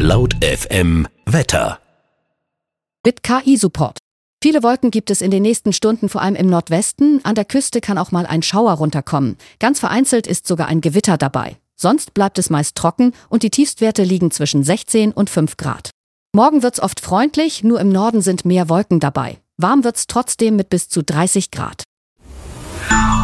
Laut FM Wetter. Mit KI-Support. Viele Wolken gibt es in den nächsten Stunden, vor allem im Nordwesten. An der Küste kann auch mal ein Schauer runterkommen. Ganz vereinzelt ist sogar ein Gewitter dabei. Sonst bleibt es meist trocken und die Tiefstwerte liegen zwischen 16 und 5 Grad. Morgen wird's oft freundlich, nur im Norden sind mehr Wolken dabei. Warm wird's trotzdem mit bis zu 30 Grad.